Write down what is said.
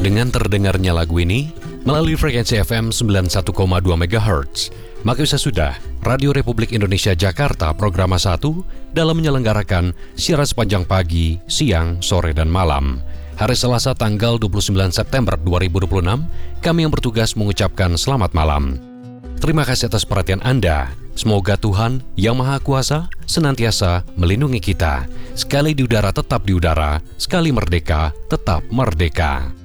Dengan terdengarnya lagu ini melalui frekuensi FM 91,2 MHz, maka sudah Radio Republik Indonesia Jakarta Programa 1 dalam menyelenggarakan siaran sepanjang pagi, siang, sore, dan malam. Hari Selasa tanggal 29 September 2026, kami yang bertugas mengucapkan selamat malam. Terima kasih atas perhatian Anda. Semoga Tuhan Yang Maha Kuasa senantiasa melindungi kita. Sekali di udara tetap di udara, sekali merdeka tetap merdeka.